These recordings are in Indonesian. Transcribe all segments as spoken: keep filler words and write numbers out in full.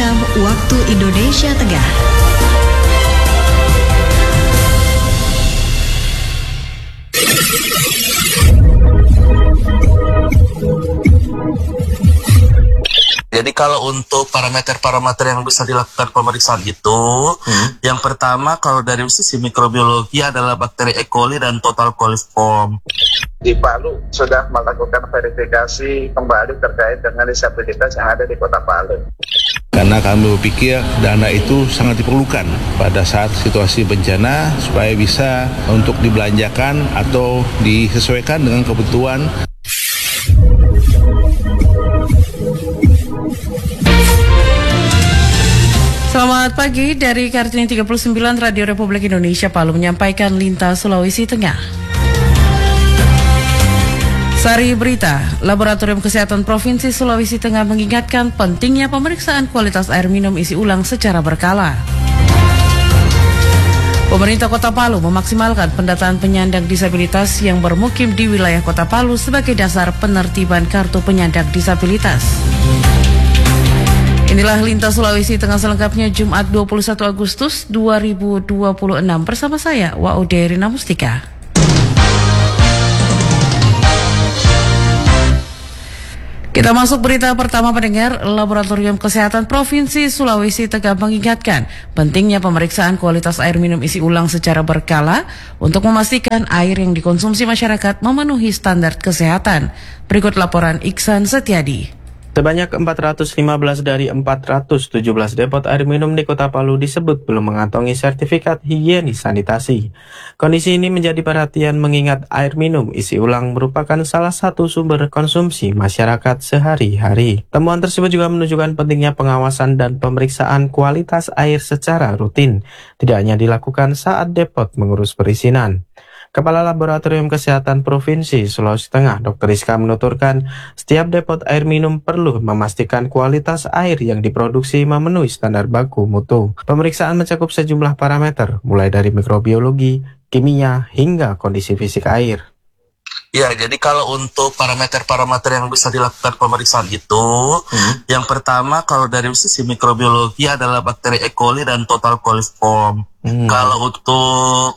jam waktu Indonesia Tengah. Jadi kalau untuk parameter-parameter yang bisa dilakukan pemeriksaan itu, hmm. yang pertama kalau dari sisi mikrobiologi adalah bakteri E. coli dan total coliform. Di Palu sudah melakukan verifikasi kembali terkait dengan disabilitas yang ada di Kota Palu. Karena kami berpikir dana itu sangat diperlukan pada saat situasi bencana supaya bisa untuk dibelanjakan atau disesuaikan dengan kebutuhan. Selamat pagi dari Kartini tiga puluh sembilan Radio Republik Indonesia Palu menyampaikan Lintas Sulawesi Tengah. Sari berita, Laboratorium Kesehatan Provinsi Sulawesi Tengah mengingatkan pentingnya pemeriksaan kualitas air minum isi ulang secara berkala. Pemerintah Kota Palu memaksimalkan pendataan penyandang disabilitas yang bermukim di wilayah Kota Palu sebagai dasar penertiban kartu penyandang disabilitas. Inilah Lintas Sulawesi Tengah selengkapnya Jumat dua puluh satu Agustus dua ribu dua puluh enam bersama saya Waude Rina Mustika. Kita masuk berita pertama pendengar. Laboratorium Kesehatan Provinsi Sulawesi Tengah mengingatkan pentingnya pemeriksaan kualitas air minum isi ulang secara berkala untuk memastikan air yang dikonsumsi masyarakat memenuhi standar kesehatan. Berikut laporan Iksan Setiadi. Sebanyak empat ratus lima belas dari empat ratus tujuh belas depot air minum di Kota Palu disebut belum mengantongi sertifikat higienis sanitasi. Kondisi ini menjadi perhatian mengingat air minum isi ulang merupakan salah satu sumber konsumsi masyarakat sehari-hari. Temuan tersebut juga menunjukkan pentingnya pengawasan dan pemeriksaan kualitas air secara rutin, tidak hanya dilakukan saat depot mengurus perizinan. Kepala Laboratorium Kesehatan Provinsi Sulawesi Tengah, Dokter Rizka menuturkan, setiap depot air minum perlu memastikan kualitas air yang diproduksi memenuhi standar baku mutu. Pemeriksaan mencakup sejumlah parameter, mulai dari mikrobiologi, kimia, hingga kondisi fisik air. Ya, jadi kalau untuk parameter-parameter yang bisa dilakukan pemeriksaan itu, hmm. yang pertama kalau dari sisi mikrobiologi adalah bakteri E. coli dan total coliform. Hmm. Kalau untuk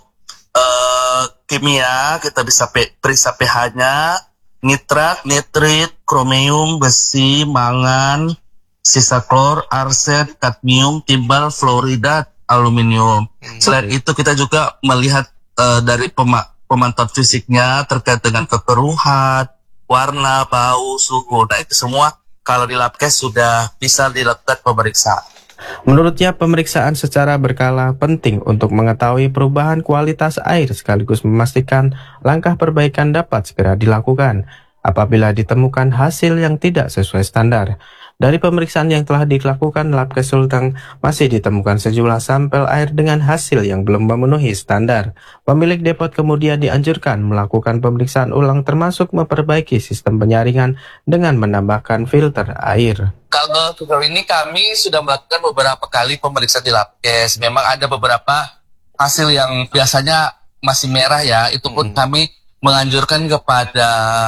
Uh, kimia kita bisa pe- periksa pH-nya, nitrat, nitrit, kromium, besi, mangan, sisa klor, arsen, kadmium, timbal, fluorida, aluminium. Hmm. Selain itu kita juga melihat uh, dari pema- pemantauan fisiknya terkait dengan kekeruhan, warna, bau, suhu. Nah itu semua kalau di labkes sudah bisa dilakukan pemeriksaan. Menurutnya, pemeriksaan secara berkala penting untuk mengetahui perubahan kualitas air sekaligus memastikan langkah perbaikan dapat segera dilakukan apabila ditemukan hasil yang tidak sesuai standar. Dari pemeriksaan yang telah dilakukan, Labkes Sulteng masih ditemukan sejumlah sampel air dengan hasil yang belum memenuhi standar. Pemilik depot kemudian dianjurkan melakukan pemeriksaan ulang termasuk memperbaiki sistem penyaringan dengan menambahkan filter air. Kalau sejauh ini kami sudah melakukan beberapa kali pemeriksaan di Labkes. Memang ada beberapa hasil yang biasanya masih merah ya. Itu pun hmm. kami menganjurkan kepada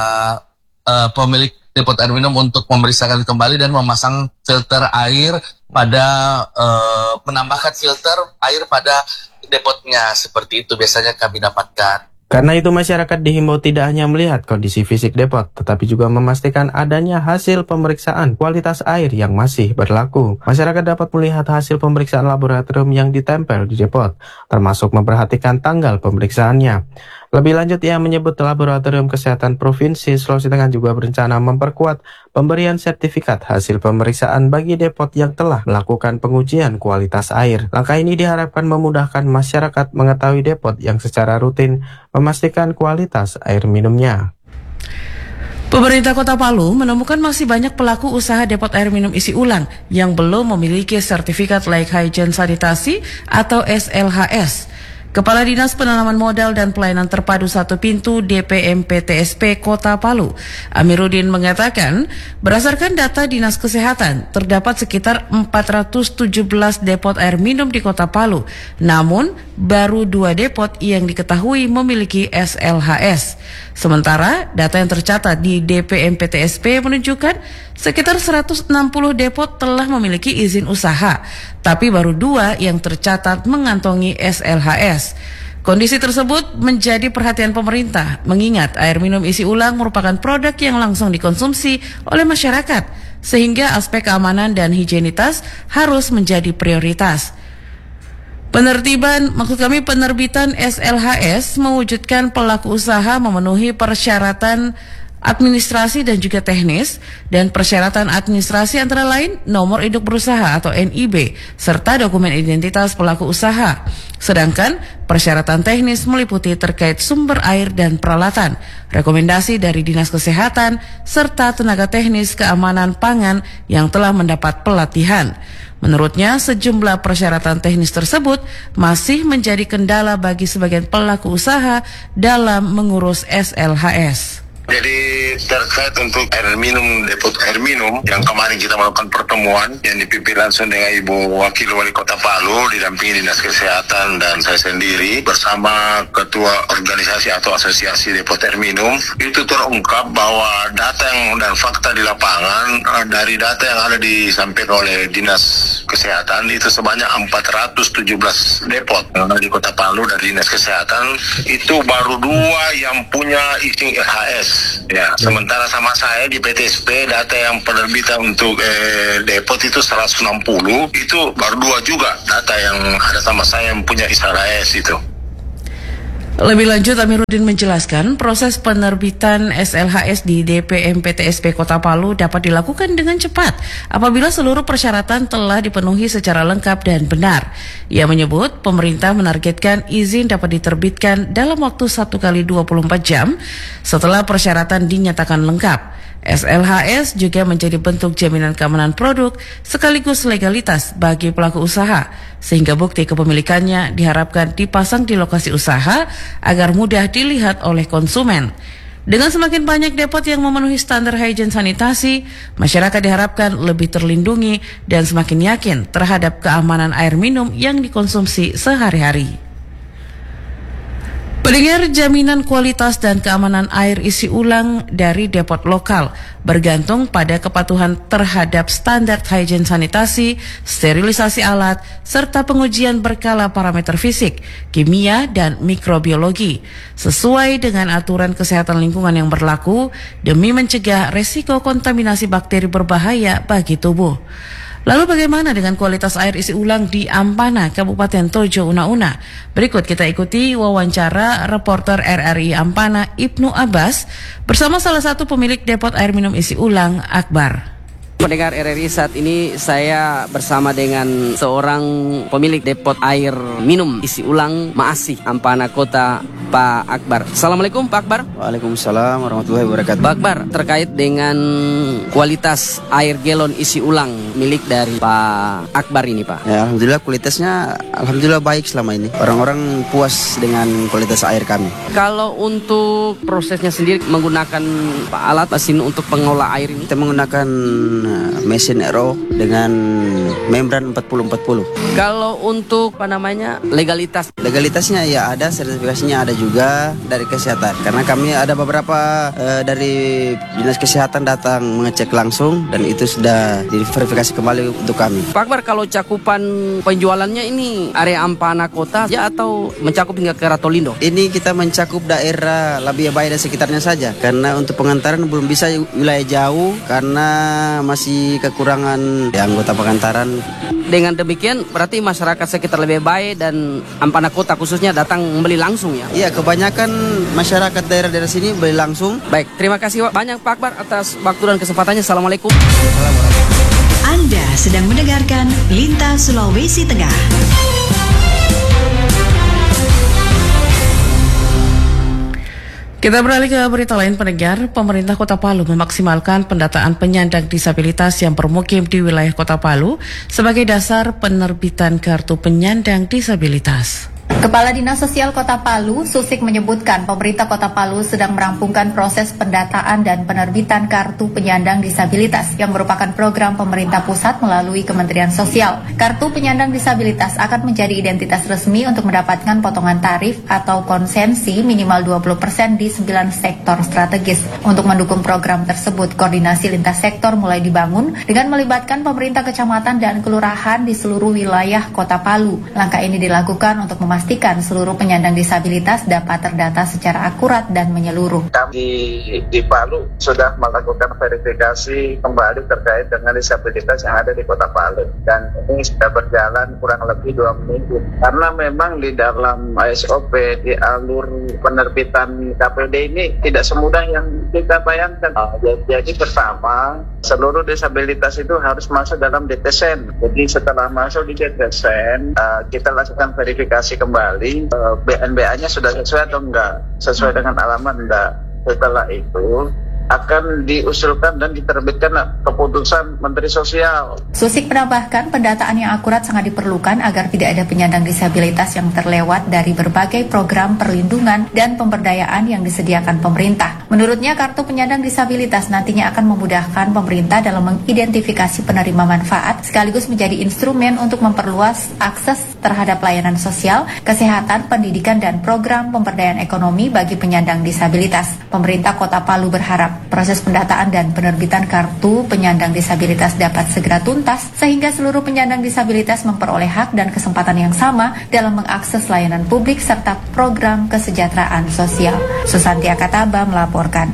uh, pemilik depot air minum untuk memeriksakan kembali dan memasang filter air pada uh, menambahkan filter air pada depotnya. Seperti itu biasanya kami dapatkan. Karena itu masyarakat dihimbau tidak hanya melihat kondisi fisik depot, tetapi juga memastikan adanya hasil pemeriksaan kualitas air yang masih berlaku. Masyarakat dapat melihat hasil pemeriksaan laboratorium yang ditempel di depot, termasuk memperhatikan tanggal pemeriksaannya. Lebih lanjut, ia menyebut Laboratorium Kesehatan Provinsi Sulawesi Tengah juga berencana memperkuat pemberian sertifikat hasil pemeriksaan bagi depot yang telah melakukan pengujian kualitas air. Langkah ini diharapkan memudahkan masyarakat mengetahui depot yang secara rutin memastikan kualitas air minumnya. Pemerintah Kota Palu menemukan masih banyak pelaku usaha depot air minum isi ulang yang belum memiliki sertifikat layak hygiene sanitasi atau S L H S. Kepala Dinas Penanaman Modal dan Pelayanan Terpadu Satu Pintu D P M P T S P Kota Palu, Amiruddin mengatakan, berdasarkan data Dinas Kesehatan, terdapat sekitar empat ratus tujuh belas depot air minum di Kota Palu, namun baru dua depot yang diketahui memiliki S L H S. Sementara data yang tercatat di D P M P T S P menunjukkan sekitar seratus enam puluh depot telah memiliki izin usaha, tapi baru dua yang tercatat mengantongi S L H S. Kondisi tersebut menjadi perhatian pemerintah, mengingat air minum isi ulang merupakan produk yang langsung dikonsumsi oleh masyarakat, sehingga aspek keamanan dan higienitas harus menjadi prioritas. Penertiban, maksud kami penerbitan S L H S mewujudkan pelaku usaha memenuhi persyaratan administrasi dan juga teknis, dan persyaratan administrasi antara lain nomor induk berusaha atau N I B serta dokumen identitas pelaku usaha. Sedangkan persyaratan teknis meliputi terkait sumber air dan peralatan, rekomendasi dari Dinas Kesehatan serta tenaga teknis keamanan pangan yang telah mendapat pelatihan. Menurutnya, sejumlah persyaratan teknis tersebut masih menjadi kendala bagi sebagian pelaku usaha dalam mengurus S L H S. Jadi terkait untuk air minum, depot air minum yang kemarin kita melakukan pertemuan yang dipimpin langsung dengan Ibu Wakil Wali Kota Palu didampingi Dinas Kesehatan dan saya sendiri bersama Ketua Organisasi atau Asosiasi Depot Air Minum, itu terungkap bahwa data yang dan fakta di lapangan dari data yang ada disampaikan oleh Dinas Kesehatan itu sebanyak empat ratus tujuh belas depot yang ada di Kota Palu dari Dinas Kesehatan, itu baru dua yang punya izin S H S. Ya, sementara sama saya di P T S P data yang penerbitan untuk eh, depot itu seratus enam puluh, itu baru dua juga data yang ada sama saya yang punya S H S itu. Lebih lanjut, Amiruddin menjelaskan proses penerbitan S L H S di D P M P T S P Kota Palu dapat dilakukan dengan cepat apabila seluruh persyaratan telah dipenuhi secara lengkap dan benar. Ia menyebut pemerintah menargetkan izin dapat diterbitkan dalam waktu satu kali dua puluh empat jam setelah persyaratan dinyatakan lengkap. S L H S juga menjadi bentuk jaminan keamanan produk sekaligus legalitas bagi pelaku usaha, sehingga bukti kepemilikannya diharapkan dipasang di lokasi usaha agar mudah dilihat oleh konsumen. Dengan semakin banyak depot yang memenuhi standar hygiene sanitasi, masyarakat diharapkan lebih terlindungi dan semakin yakin terhadap keamanan air minum yang dikonsumsi sehari-hari. Pendengar, jaminan kualitas dan keamanan air isi ulang dari depot lokal bergantung pada kepatuhan terhadap standar hygiene sanitasi, sterilisasi alat, serta pengujian berkala parameter fisik, kimia, dan mikrobiologi sesuai dengan aturan kesehatan lingkungan yang berlaku demi mencegah resiko kontaminasi bakteri berbahaya bagi tubuh. Lalu bagaimana dengan kualitas air isi ulang di Ampana, Kabupaten Tojo Una-Una? Berikut kita ikuti wawancara reporter R R I Ampana Ibnu Abbas bersama salah satu pemilik depot air minum isi ulang, Akbar. Pendengar R R I, saat ini saya bersama dengan seorang pemilik depot air minum isi ulang Maasih, Ampana Kota, Pak Akbar. Assalamualaikum Pak Akbar. Waalaikumsalam warahmatullahi wabarakatuh. Pak Akbar, terkait dengan kualitas air galon isi ulang milik dari Pak Akbar ini Pak. Ya, alhamdulillah kualitasnya alhamdulillah baik selama ini. Orang-orang puas dengan kualitas air kami. Kalau untuk prosesnya sendiri menggunakan alat mesin untuk pengolah air ini? Kita menggunakan mesin R O dengan membran empat puluh empat puluh. Kalau untuk apa namanya legalitas? Legalitasnya ya ada, sertifikasinya ada juga dari kesehatan. Karena kami ada beberapa uh, dari Dinas Kesehatan datang mengecek langsung dan itu sudah diverifikasi kembali untuk kami. Pak Akbar, kalau cakupan penjualannya ini area Ampana Kota ya atau mencakup hingga ke Ratolindo? Ini kita mencakup daerah Labia Bayi dan sekitarnya saja. Karena untuk pengantaran belum bisa wilayah jauh karena masih kekurangan di anggota pengantaran. Dengan demikian berarti masyarakat sekitar lebih baik dan Ampana Kota khususnya datang membeli langsung ya? Iya, kebanyakan masyarakat daerah-daerah sini beli langsung. Baik, terima kasih banyak Pak Akbar atas waktu dan kesempatannya. Assalamualaikum. Anda sedang mendengarkan Lintas Sulawesi Tengah. Kita beralih ke berita lain, pendengar. Pemerintah Kota Palu memaksimalkan pendataan penyandang disabilitas yang bermukim di wilayah Kota Palu sebagai dasar penerbitan kartu penyandang disabilitas. Kepala Dinas Sosial Kota Palu, Susik, menyebutkan pemerintah Kota Palu sedang merampungkan proses pendataan dan penerbitan kartu penyandang disabilitas yang merupakan program pemerintah pusat melalui Kementerian Sosial. Kartu penyandang disabilitas akan menjadi identitas resmi untuk mendapatkan potongan tarif atau konsensi minimal dua puluh persen di sembilan sektor strategis. Untuk mendukung program tersebut, koordinasi lintas sektor mulai dibangun dengan melibatkan pemerintah kecamatan dan kelurahan di seluruh wilayah Kota Palu. Langkah ini dilakukan untuk memastikan seluruh penyandang disabilitas dapat terdata secara akurat dan menyeluruh. Kami di, di Palu sudah melakukan verifikasi kembali terkait dengan disabilitas yang ada di Kota Palu, dan ini sudah berjalan kurang lebih dua minggu. Karena memang di dalam S O P, di alur penerbitan K P D ini tidak semudah yang kita bayangkan. Jadi pertama, seluruh disabilitas itu harus masuk dalam D T S E N. Jadi setelah masuk di D T S E N, kita lakukan verifikasi kembali. Kembali B N B A-nya sudah sesuai atau enggak, sesuai dengan alamat enggak. Setelah itu akan diusulkan dan diterbitkan keputusan Menteri Sosial. Susik menambahkan pendataan yang akurat sangat diperlukan agar tidak ada penyandang disabilitas yang terlewat dari berbagai program perlindungan dan pemberdayaan yang disediakan pemerintah. Menurutnya, kartu penyandang disabilitas nantinya akan memudahkan pemerintah dalam mengidentifikasi penerima manfaat sekaligus menjadi instrumen untuk memperluas akses terhadap layanan sosial, kesehatan, pendidikan, dan program pemberdayaan ekonomi bagi penyandang disabilitas. Pemerintah Kota Palu berharap proses pendataan dan penerbitan kartu penyandang disabilitas dapat segera tuntas sehingga seluruh penyandang disabilitas memperoleh hak dan kesempatan yang sama dalam mengakses layanan publik serta program kesejahteraan sosial. Susanti Akataba melaporkan.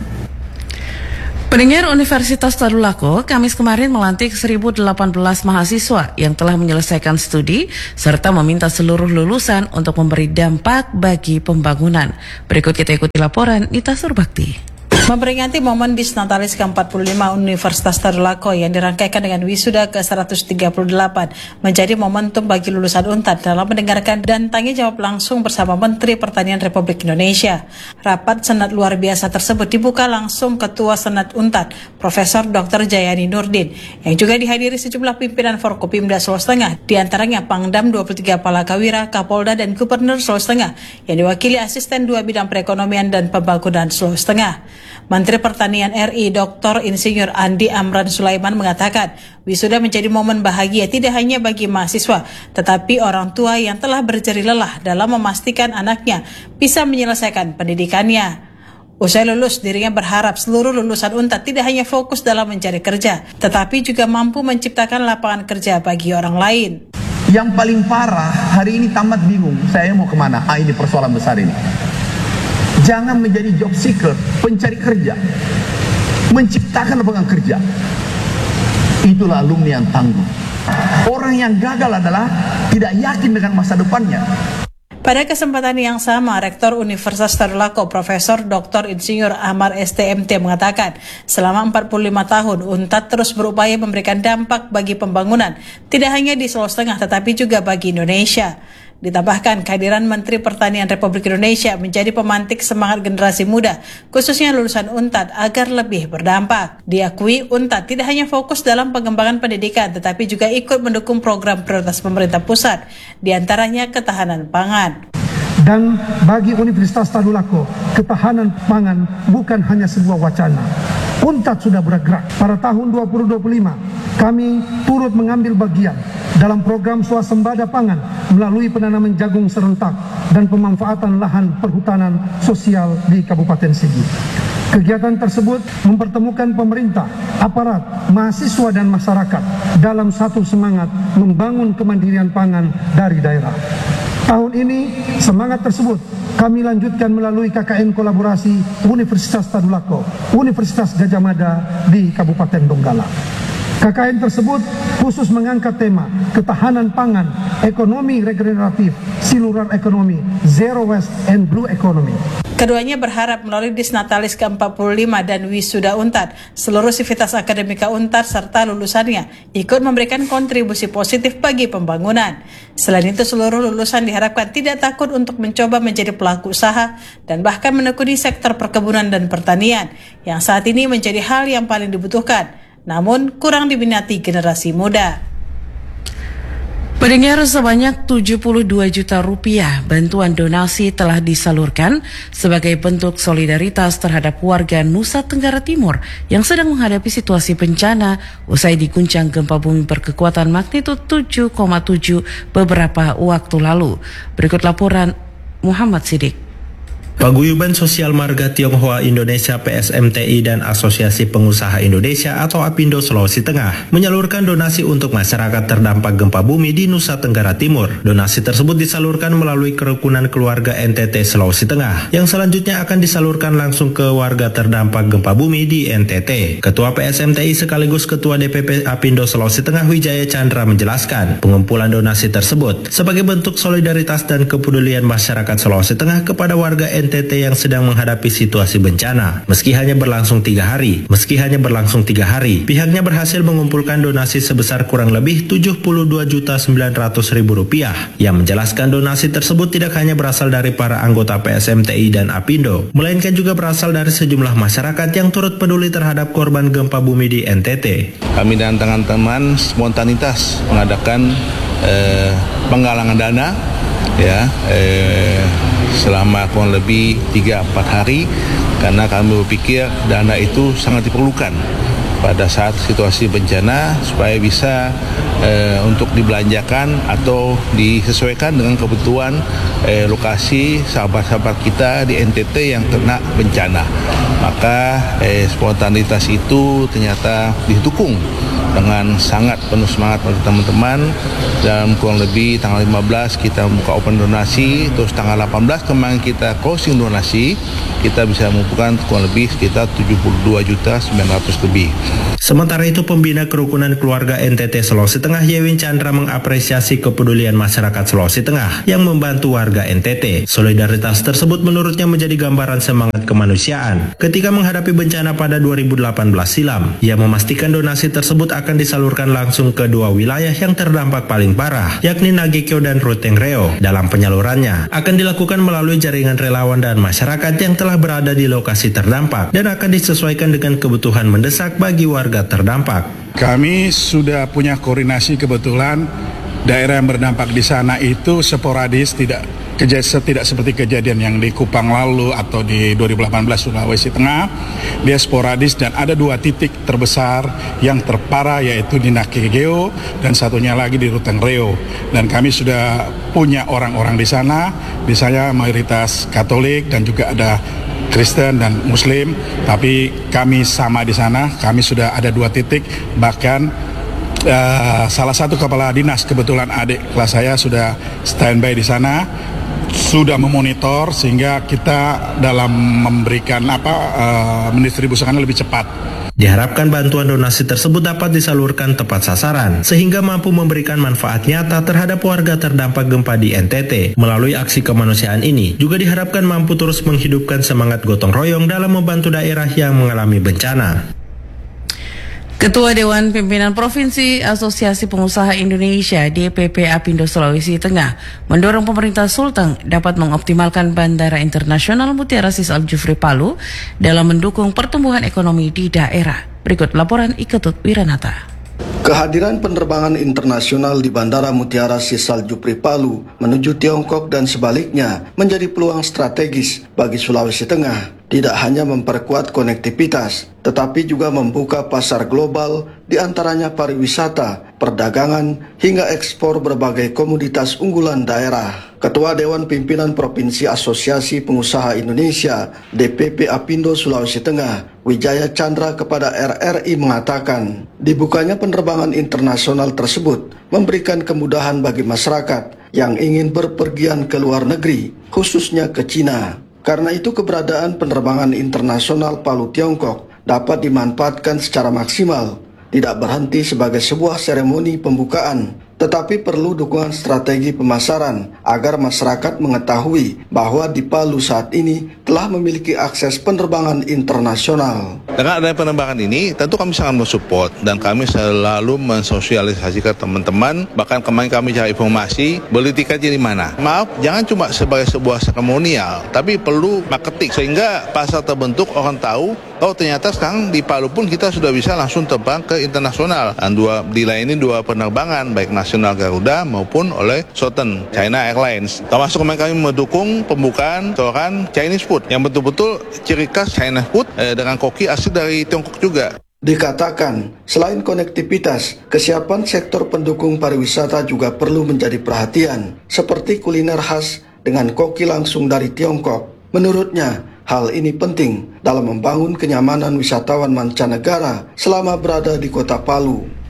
Pendengar, Universitas Tadulako Kamis kemarin melantik seribu delapan belas mahasiswa yang telah menyelesaikan studi serta meminta seluruh lulusan untuk memberi dampak bagi pembangunan. Berikut kita ikuti laporan Nita Surbakti. Memperingati momen Disnatalis ke empat puluh lima Universitas Tadulako yang dirangkaikan dengan wisuda ke seratus tiga puluh delapan menjadi momentum bagi lulusan UNTAD dalam mendengarkan dan tanya jawab langsung bersama Menteri Pertanian Republik Indonesia. Rapat Senat luar biasa tersebut dibuka langsung Ketua Senat UNTAD, Profesor Doktor Jayani Nurdin, yang juga dihadiri sejumlah pimpinan Forkopimda Sulawesi Tengah, diantaranya Pangdam dua puluh tiga Palakawira, Kapolda, dan Gubernur Sulawesi Tengah, yang diwakili Asisten dua Bidang Perekonomian dan Pembangunan Sulawesi Tengah. Menteri Pertanian R I Doktor Insinyur Andi Amran Sulaiman mengatakan, wisuda menjadi momen bahagia tidak hanya bagi mahasiswa, tetapi orang tua yang telah berjerih lelah dalam memastikan anaknya bisa menyelesaikan pendidikannya. Usai lulus, dirinya berharap seluruh lulusan UNTAD tidak hanya fokus dalam mencari kerja, tetapi juga mampu menciptakan lapangan kerja bagi orang lain. Yang paling parah, hari ini tamat bingung, saya mau kemana? Ah, ini persoalan besar ini. Jangan menjadi job seeker, pencari kerja, menciptakan lapangan kerja. Itulah alumni yang tangguh. Orang yang gagal adalah tidak yakin dengan masa depannya. Pada kesempatan yang sama, Rektor Universitas Tadulako, Profesor Doktor Insinyur Amar S T M T mengatakan, selama empat puluh lima tahun, UNTAD terus berupaya memberikan dampak bagi pembangunan, tidak hanya di Sulawesi Tengah, tetapi juga bagi Indonesia. Ditambahkan, kehadiran Menteri Pertanian Republik Indonesia menjadi pemantik semangat generasi muda, khususnya lulusan UNTAD, agar lebih berdampak. Diakui, UNTAD tidak hanya fokus dalam pengembangan pendidikan, tetapi juga ikut mendukung program prioritas pemerintah pusat, diantaranya ketahanan pangan. Dan bagi Universitas Tadulako, ketahanan pangan bukan hanya sebuah wacana. UNTAD sudah bergerak. Pada tahun dua ribu dua puluh lima, kami turut mengambil bagian dalam program swasembada pangan melalui penanaman jagung serentak dan pemanfaatan lahan perhutanan sosial di Kabupaten Sigi. Kegiatan tersebut mempertemukan pemerintah, aparat, mahasiswa, dan masyarakat dalam satu semangat membangun kemandirian pangan dari daerah. Tahun ini, semangat tersebut kami lanjutkan melalui K K N kolaborasi Universitas Tadulako, Universitas Gajah Mada di Kabupaten Donggala. K K N tersebut khusus mengangkat tema ketahanan pangan, ekonomi regeneratif, silurar ekonomi, zero waste and blue economy. Keduanya berharap melalui Disnatalis ke empat puluh lima dan wisuda UNTAD, seluruh sivitas akademika UNTAD serta lulusannya ikut memberikan kontribusi positif bagi pembangunan. Selain itu, seluruh lulusan diharapkan tidak takut untuk mencoba menjadi pelaku usaha dan bahkan menekuni sektor perkebunan dan pertanian yang saat ini menjadi hal yang paling dibutuhkan, namun kurang diminati generasi muda. Pendengar, sebanyak tujuh puluh dua juta rupiah bantuan donasi telah disalurkan sebagai bentuk solidaritas terhadap warga Nusa Tenggara Timur yang sedang menghadapi situasi bencana usai diguncang gempa bumi berkekuatan magnitudo tujuh koma tujuh beberapa waktu lalu. Berikut laporan Muhammad Sidik. Paguyuban Sosial Marga Tionghoa Indonesia P S M T I dan Asosiasi Pengusaha Indonesia atau APindo Sulawesi Tengah menyalurkan donasi untuk masyarakat terdampak gempa bumi di Nusa Tenggara Timur. Donasi tersebut disalurkan melalui kerukunan keluarga N T T Sulawesi Tengah yang selanjutnya akan disalurkan langsung ke warga terdampak gempa bumi di N T T. Ketua P S M T I sekaligus Ketua D P P APindo Sulawesi Tengah Wijaya Chandra menjelaskan pengumpulan donasi tersebut sebagai bentuk solidaritas dan kepedulian masyarakat Sulawesi Tengah kepada warga N T T yang sedang menghadapi situasi bencana. Meski hanya berlangsung tiga hari, meski hanya berlangsung tiga hari, pihaknya berhasil mengumpulkan donasi sebesar kurang lebih tujuh puluh dua juta sembilan ratus ribu rupiah. Yang menjelaskan donasi tersebut tidak hanya berasal dari para anggota P S M T I dan APindo, melainkan juga berasal dari sejumlah masyarakat yang turut peduli terhadap korban gempa bumi di N T T. Kami dan teman-teman spontanitas mengadakan eh, penggalangan dana ya eh, selama kurang lebih tiga sampai empat hari karena kami berpikir dana itu sangat diperlukan pada saat situasi bencana supaya bisa eh, untuk dibelanjakan atau disesuaikan dengan kebutuhan eh, lokasi sahabat-sahabat kita di N T T yang kena bencana. Maka eh, spontanitas itu ternyata didukung dengan sangat penuh semangat oleh teman-teman. Dan kurang lebih tanggal lima belas kita membuka open donasi, terus tanggal delapan belas kemarin kita closing donasi, kita bisa mengumpulkan kurang lebih sekitar tujuh puluh dua juta sembilan ratus lebih. Sementara itu, pembina kerukunan keluarga N T T Sulawesi Tengah Yewin Chandra mengapresiasi kepedulian masyarakat Sulawesi Tengah yang membantu warga N T T. Solidaritas tersebut menurutnya menjadi gambaran semangat kemanusiaan ketika menghadapi bencana pada dua ribu delapan belas silam. Ia memastikan donasi tersebut akan disalurkan langsung ke dua wilayah yang terdampak paling parah, yakni Nagekeo dan Ruteng Reo. Dalam penyalurannya akan dilakukan melalui jaringan relawan dan masyarakat yang telah berada di lokasi terdampak dan akan disesuaikan dengan kebutuhan mendesak bagi warga terdampak. Kami sudah punya koordinasi, kebetulan daerah yang berdampak di sana itu sporadis, tidak kejadian tidak seperti kejadian yang di Kupang lalu atau di dua ribu delapan belas Sulawesi Tengah. Dia sporadis dan ada dua titik terbesar yang terparah, yaitu di Nagekeo dan satunya lagi di Ruteng Reo. Dan kami sudah punya orang-orang di sana, di sana mayoritas Katolik dan juga ada Kristen dan Muslim, tapi kami sama di sana. Kami sudah ada dua titik, bahkan uh, salah satu kepala dinas, kebetulan adik kelas saya sudah standby di sana, sudah memonitor sehingga kita dalam memberikan apa uh, mendistribusikannya lebih cepat. Diharapkan bantuan donasi tersebut dapat disalurkan tepat sasaran sehingga mampu memberikan manfaat nyata terhadap warga terdampak gempa di N T T. Melalui aksi kemanusiaan ini juga diharapkan mampu terus menghidupkan semangat gotong royong dalam membantu daerah yang mengalami bencana. Ketua Dewan Pimpinan Provinsi Asosiasi Pengusaha Indonesia D P P APindo Sulawesi Tengah mendorong pemerintah Sulteng dapat mengoptimalkan Bandara Internasional Mutiara Sis Al Jufri Palu dalam mendukung pertumbuhan ekonomi di daerah. Berikut laporan Iketut Wiranata. Kehadiran penerbangan internasional di Bandara Mutiara Sis Al Jufri Palu menuju Tiongkok dan sebaliknya menjadi peluang strategis bagi Sulawesi Tengah. Tidak hanya memperkuat konektivitas, tetapi juga membuka pasar global, diantaranya pariwisata, perdagangan, hingga ekspor berbagai komoditas unggulan daerah. Ketua Dewan Pimpinan Provinsi Asosiasi Pengusaha Indonesia D P P APindo Sulawesi Tengah Wijaya Chandra kepada R R I mengatakan, dibukanya penerbangan internasional tersebut memberikan kemudahan bagi masyarakat yang ingin berpergian ke luar negeri, khususnya ke Cina. Karena itu keberadaan penerbangan internasional Palu Tiongkok dapat dimanfaatkan secara maksimal, tidak berhenti sebagai sebuah seremoni pembukaan, tetapi perlu dukungan strategi pemasaran agar masyarakat mengetahui bahwa di Palu saat ini telah memiliki akses penerbangan internasional. Dengan adanya penerbangan ini, tentu kami sangat mensupport dan kami selalu mensosialisasikan teman-teman. Bahkan kemarin kami cari informasi, beli tiketnya di mana. Maaf, jangan cuma sebagai sebuah seremonial, tapi perlu marketing sehingga pasar terbentuk, orang tahu Oh ternyata sekarang di Palu pun kita sudah bisa langsung terbang ke internasional. Dan dua dilayani dua penerbangan baik nasional Garuda maupun oleh Southern China Airlines. Termasuk kami mendukung pembukaan restoran Chinese food yang betul-betul ciri khas Chinese food eh, dengan koki asli dari Tiongkok juga. Dikatakan, selain konektivitas, kesiapan sektor pendukung pariwisata juga perlu menjadi perhatian, seperti kuliner khas dengan koki langsung dari Tiongkok. Menurutnya, hal ini penting dalam membangun kenyamanan wisatawan mancanegara selama berada di kota Palu.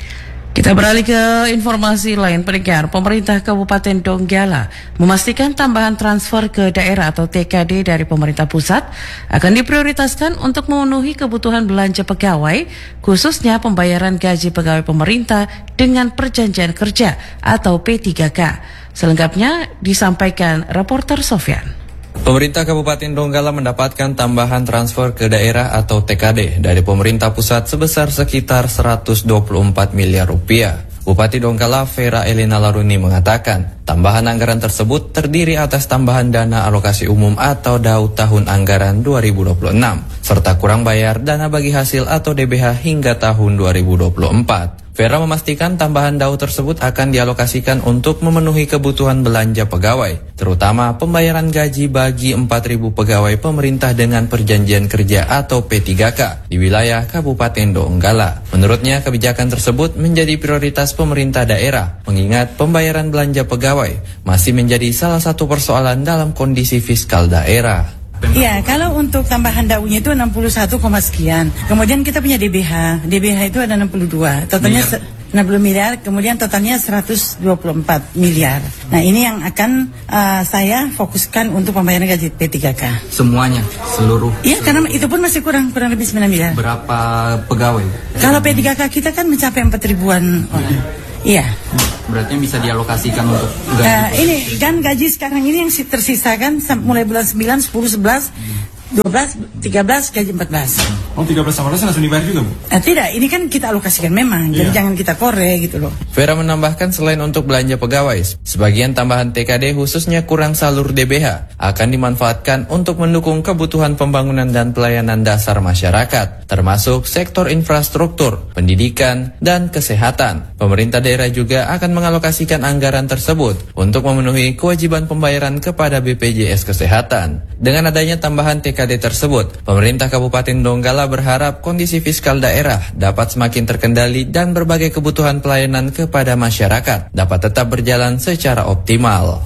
Kita beralih ke informasi lain, pendengar. Pemerintah Kabupaten Donggala memastikan tambahan transfer ke daerah atau T K D dari pemerintah pusat akan diprioritaskan untuk memenuhi kebutuhan belanja pegawai, khususnya pembayaran gaji pegawai pemerintah dengan perjanjian kerja atau P tiga K. Selengkapnya disampaikan reporter Sofyan. Pemerintah Kabupaten Donggala mendapatkan tambahan transfer ke daerah atau T K D dari pemerintah pusat sebesar sekitar seratus dua puluh empat miliar rupiah. Bupati Donggala Vera Elena Laruni mengatakan, tambahan anggaran tersebut terdiri atas tambahan dana alokasi umum atau D A U tahun anggaran dua ribu dua puluh enam, serta kurang bayar dana bagi hasil atau D B H hingga tahun dua ribu dua puluh empat. Vera memastikan tambahan D A U tersebut akan dialokasikan untuk memenuhi kebutuhan belanja pegawai, terutama pembayaran gaji bagi empat ribu pegawai pemerintah dengan perjanjian kerja atau P tiga K di wilayah Kabupaten Donggala. Menurutnya, kebijakan tersebut menjadi prioritas pemerintah daerah, mengingat pembayaran belanja pegawai masih menjadi salah satu persoalan dalam kondisi fiskal daerah. Iya, kalau untuk tambahan D A U-nya itu enam puluh satu, sekian. Kemudian kita punya D B H. D B H itu ada enam puluh dua. Totalnya enam puluh miliar, kemudian totalnya seratus dua puluh empat miliar. Nah, ini yang akan uh, saya fokuskan untuk pembayaran gaji P tiga K. Semuanya, seluruh? Iya, karena itu pun masih kurang, kurang lebih sembilan miliar. Berapa pegawai? Kalau P tiga K kita kan mencapai empat ribuan orang. Iya. Berarti bisa dialokasikan untuk gaji. Uh, ini kan gaji sekarang ini yang tersisa kan mulai bulan sembilan, sepuluh, sebelas, dua belas, tiga belas, gaji empat belas. Oh, tiga belas sama belas langsung dibayar juga, Bu? Uh, tidak, ini kan kita alokasikan memang. Iya. Jadi jangan kita korek gitu loh. Vera menambahkan selain untuk belanja pegawai, sebagian tambahan T K D khususnya kurang salur D B H akan dimanfaatkan untuk mendukung kebutuhan pembangunan dan pelayanan dasar masyarakat, termasuk sektor infrastruktur, pendidikan, dan kesehatan. Pemerintah daerah juga akan mengalokasikan anggaran tersebut untuk memenuhi kewajiban pembayaran kepada B P J S Kesehatan. Dengan adanya tambahan T K D tersebut, pemerintah Kabupaten Donggala berharap kondisi fiskal daerah dapat semakin terkendali dan berbagai kebutuhan pelayanan kepada masyarakat dapat tetap berjalan secara optimal.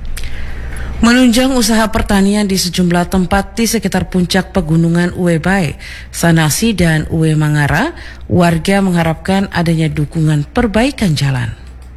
Menunjang usaha pertanian di sejumlah tempat di sekitar puncak pegunungan Uwe Bae, Sanasi dan Uwe Mangara, warga mengharapkan adanya dukungan perbaikan jalan.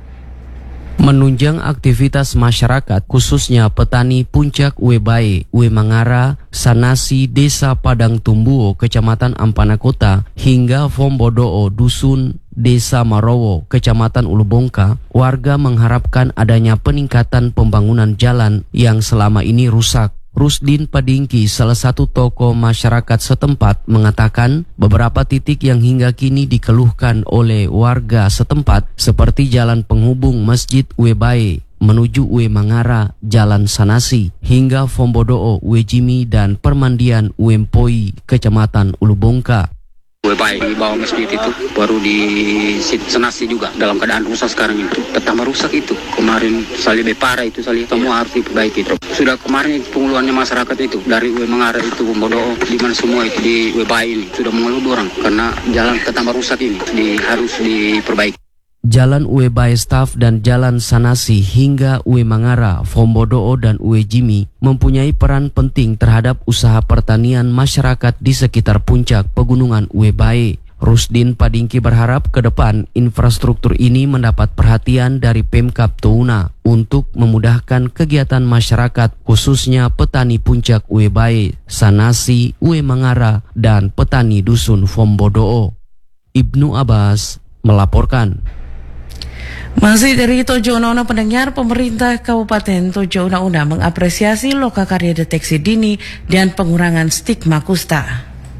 Menunjang aktivitas masyarakat khususnya petani puncak Uwe Bae, Uwe Mangara, Sanasi, Desa Padang Tumbuo, Kecamatan Ampana Kota, hingga Fombodoo, Dusun Desa Marowo, Kecamatan Ulubongka, warga mengharapkan adanya peningkatan pembangunan jalan yang selama ini rusak. Rusdin Padingki, salah satu tokoh masyarakat setempat, mengatakan beberapa titik yang hingga kini dikeluhkan oleh warga setempat seperti jalan penghubung Masjid Uwe Bae menuju Uwe Mangara, Jalan Sanasi, hingga Fombodoo, Uwe Jimi, dan permandian Uwe Mpoi, Kecamatan Ulubongka. Uwe Bae di bawah masjid itu baru di Sanasi juga dalam keadaan rusak sekarang itu. Pertama rusak itu kemarin sali Bepara itu sali semua harus diperbaiki. Sudah kemarin pengeluhannya masyarakat itu dari Uwe Mangara itu Fombodoo di mana semua itu di Uwe Bae ini sudah mengeluh orang karena jalan pertama rusak ini di, harus diperbaiki. Jalan Uwe Bae Staff dan Jalan Sanasi hingga Uwe Mangara, Fombodoo, dan Uwe Jimi mempunyai peran penting terhadap usaha pertanian masyarakat di sekitar puncak pegunungan Uwe Bae. Rusdin Padingki berharap ke depan infrastruktur ini mendapat perhatian dari Pemkab Touna untuk memudahkan kegiatan masyarakat khususnya petani puncak Uwe Bae, Sanasi, Uwe Mangara, dan petani dusun Fombodoo. Ibnu Abbas melaporkan. Masih dari Tojo Una-Una, pendengar, pemerintah Kabupaten Tojo Una-Una mengapresiasi lokakarya deteksi dini dan pengurangan stigma kusta.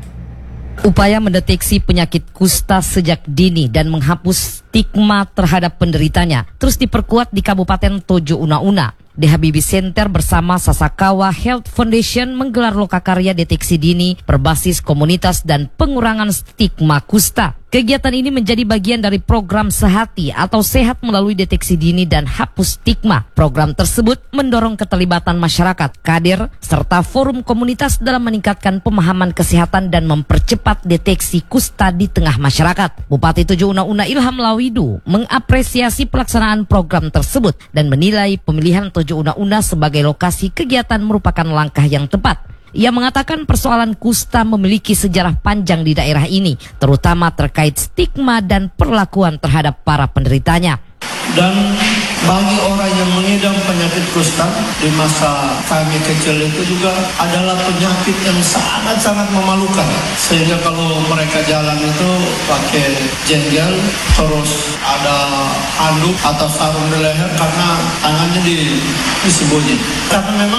Upaya mendeteksi penyakit kusta sejak dini dan menghapus stigma terhadap penderitanya terus diperkuat di Kabupaten Tojo Una-Una. D H B B Center bersama Sasakawa Health Foundation menggelar lokakarya deteksi dini berbasis komunitas dan pengurangan stigma kusta. Kegiatan ini menjadi bagian dari program Sehati atau Sehat Melalui Deteksi Dini dan Hapus Stigma. Program tersebut mendorong keterlibatan masyarakat, kader, serta forum komunitas dalam meningkatkan pemahaman kesehatan dan mempercepat deteksi kusta di tengah masyarakat. Bupati Tojo Una-Una Ilham Lawidu mengapresiasi pelaksanaan program tersebut dan menilai pemilihan Tojo Una-Una sebagai lokasi kegiatan merupakan langkah yang tepat. Ia mengatakan persoalan kusta memiliki sejarah panjang di daerah ini, terutama terkait stigma dan perlakuan terhadap para penderitanya. Dan bagi orang yang mengidap penyakit kusta di masa kami kecil itu juga adalah penyakit yang sangat-sangat memalukan. Sehingga kalau mereka jalan itu pakai jengkel, terus ada handuk atau sarung di leher karena tangannya di, disembunyi. Karena memang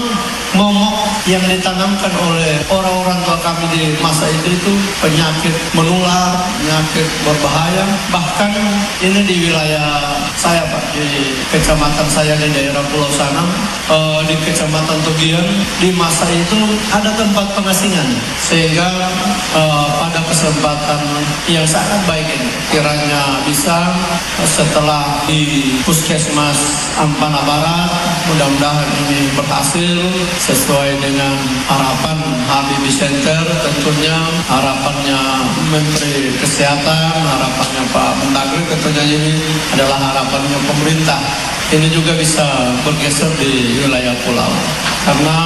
momok yang ditanamkan oleh orang-orang tua kami di masa itu itu penyakit menular, penyakit berbahaya. Bahkan ini di wilayah saya Pak, di kecamatan saya di daerah Pulau Sanam, eh, di kecamatan Tugian, di masa itu ada tempat pengasingan. Sehingga eh, pada kesempatan yang sangat baik ini, kiranya bisa setelah di Puskesmas Ampana Barat, mudah-mudahan ini berhasil sesuai dengan harapan H B B Center, tentunya harapannya Menteri Kesehatan, harapannya Pak Mendagri, tentunya ini adalah harapannya pemerintah. Ini juga bisa bergeser di wilayah pulau. Karena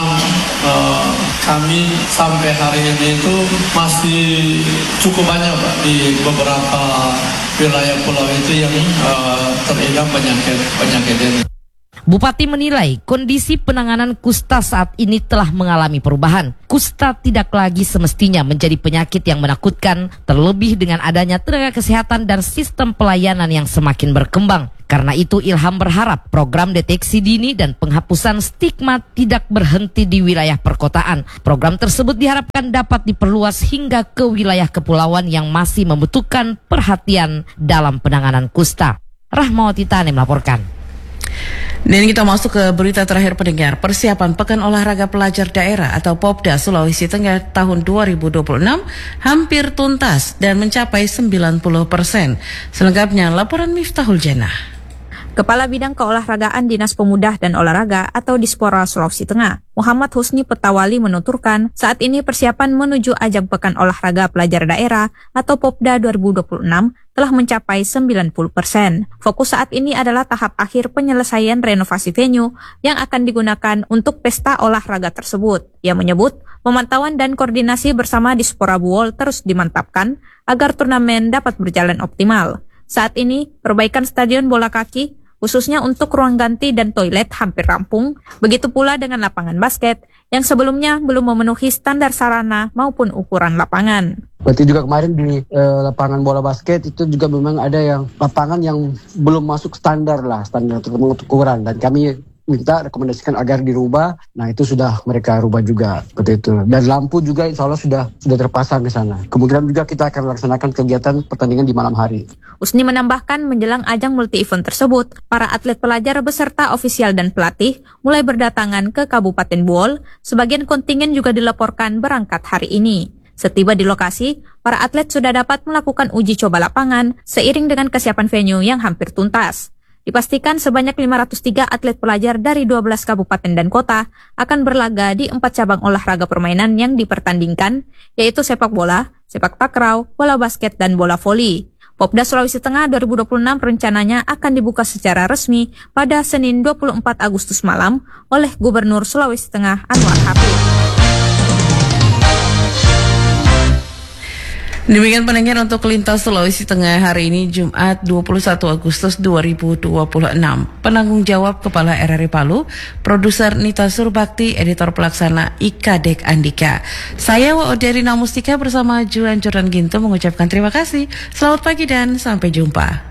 eh, kami sampai hari ini itu masih cukup banyak Pak di beberapa wilayah pulau itu yang eh, teridap penyakit-penyakit ini. Bupati menilai kondisi penanganan kusta saat ini telah mengalami perubahan. Kusta tidak lagi semestinya menjadi penyakit yang menakutkan, terlebih dengan adanya tenaga kesehatan dan sistem pelayanan yang semakin berkembang. Karena itu Ilham berharap program deteksi dini dan penghapusan stigma tidak berhenti di wilayah perkotaan. Program tersebut diharapkan dapat diperluas hingga ke wilayah kepulauan yang masih membutuhkan perhatian dalam penanganan kusta. Rahmawati Tane melaporkan. Dan kita masuk ke berita terakhir pendengar. Persiapan Pekan Olahraga Pelajar Daerah atau Popda Sulawesi Tengah tahun dua ribu dua puluh enam hampir tuntas dan mencapai sembilan puluh persen. Selengkapnya laporan Miftahul Jannah. Kepala Bidang Keolahragaan Dinas Pemuda dan Olahraga atau Dispora Sulawesi Tengah, Muhammad Husni Petawali menuturkan, saat ini persiapan menuju ajang Pekan Olahraga Pelajar Daerah atau Popda dua ribu dua puluh enam telah mencapai sembilan puluh persen. Fokus saat ini adalah tahap akhir penyelesaian renovasi venue yang akan digunakan untuk pesta olahraga tersebut. Ia menyebut, pemantauan dan koordinasi bersama Dispora Buol terus dimantapkan agar turnamen dapat berjalan optimal. Saat ini, perbaikan stadion bola kaki, khususnya untuk ruang ganti dan toilet hampir rampung, begitu pula dengan lapangan basket yang sebelumnya belum memenuhi standar sarana maupun ukuran lapangan. Berarti juga kemarin di eh, lapangan bola basket itu juga memang ada yang lapangan yang belum masuk standar lah, standar untuk ukuran, dan kami minta rekomendasikan agar dirubah. Nah itu sudah mereka rubah juga seperti itu. Dan lampu juga insya Allah sudah sudah terpasang di sana. Kemudian juga kita akan melaksanakan kegiatan pertandingan di malam hari. Usni menambahkan menjelang ajang multi-event tersebut, para atlet pelajar beserta ofisial dan pelatih mulai berdatangan ke Kabupaten Buol. Sebagian kontingen juga dilaporkan berangkat hari ini. Setiba di lokasi, para atlet sudah dapat melakukan uji coba lapangan seiring dengan kesiapan venue yang hampir tuntas. Dipastikan sebanyak lima ratus tiga atlet pelajar dari dua belas kabupaten dan kota akan berlaga di empat cabang olahraga permainan yang dipertandingkan, yaitu sepak bola, sepak takraw, bola basket, dan bola voli. Popda Sulawesi Tengah dua ribu dua puluh enam rencananya akan dibuka secara resmi pada Senin dua puluh empat Agustus malam oleh Gubernur Sulawesi Tengah Anwar Habib. Demikian pendengar untuk Lintas Sulawesi Tengah hari ini Jumat dua puluh satu Agustus dua ribu dua puluh enam. Penanggung jawab Kepala R R I Palu, Produser Nita Surbakti, Editor Pelaksana Ika Dek Andika. Saya Waoderi Namustika bersama Juan Jordan Ginto mengucapkan terima kasih. Selamat pagi dan sampai jumpa.